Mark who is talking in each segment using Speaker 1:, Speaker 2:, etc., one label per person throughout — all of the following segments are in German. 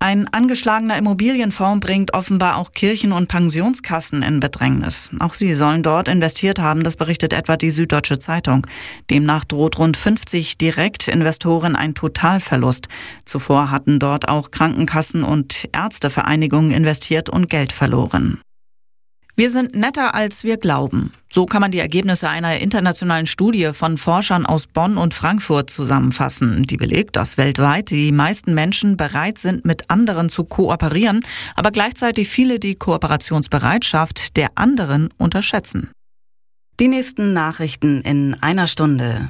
Speaker 1: Ein angeschlagener Immobilienfonds bringt offenbar auch Kirchen- und Pensionskassen in Bedrängnis. Auch sie sollen dort investiert haben, das berichtet etwa die Süddeutsche Zeitung. Demnach droht rund 50 Direktinvestoren ein Totalverlust. Zuvor hatten dort auch Krankenkassen und Ärztevereinigungen investiert und Geld verloren. Wir sind netter, als wir glauben. So kann man die Ergebnisse einer internationalen Studie von Forschern aus Bonn und Frankfurt zusammenfassen. Die belegt, dass weltweit die meisten Menschen bereit sind, mit anderen zu kooperieren, aber gleichzeitig viele die Kooperationsbereitschaft der anderen unterschätzen. Die nächsten Nachrichten in einer Stunde.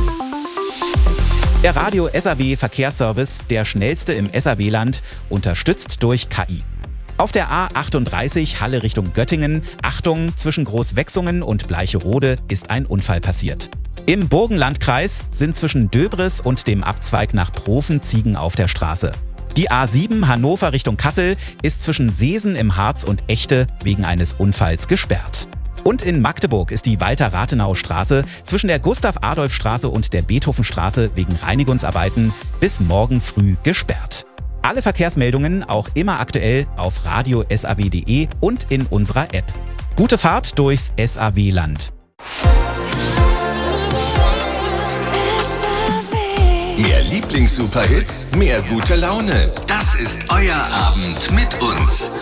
Speaker 2: Der Radio SAW Verkehrsservice, der schnellste im SAW-Land, unterstützt durch KI. Auf der A38 Halle Richtung Göttingen, Achtung, zwischen Großwechsungen und Bleicherode ist ein Unfall passiert. Im Burgenlandkreis sind zwischen Döbris und dem Abzweig nach Profen Ziegen auf der Straße. Die A7 Hannover Richtung Kassel ist zwischen Seesen im Harz und Echte wegen eines Unfalls gesperrt. Und in Magdeburg ist die Walter-Rathenau-Straße zwischen der Gustav-Adolf-Straße und der Beethoven-Straße wegen Reinigungsarbeiten bis morgen früh gesperrt. Alle Verkehrsmeldungen auch immer aktuell auf radio-saw.de und in unserer App. Gute Fahrt durchs SAW-Land.
Speaker 3: Mehr Lieblings-Superhits, mehr gute Laune. Das ist euer Abend mit uns.